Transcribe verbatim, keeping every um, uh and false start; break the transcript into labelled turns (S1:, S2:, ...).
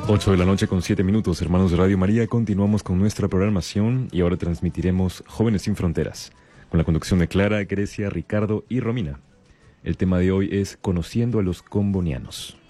S1: ocho de la noche con siete minutos, hermanos de Radio María. Continuamos con nuestra programación y ahora transmitiremos Jóvenes Sin Fronteras, con la conducción de Clara, Grecia, Ricardo y Romina. El tema de hoy es Conociendo a los Combonianos.